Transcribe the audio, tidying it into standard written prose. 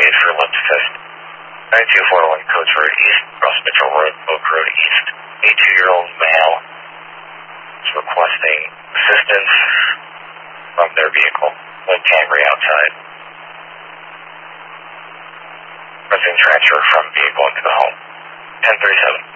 waited for left assist. 9241 Coach Road East, Cross Mitchell Road, Oak Road East. A 2-year-old male is requesting assistance from their vehicle. With Camry outside. Requesting transfer from vehicle into the home. 1037.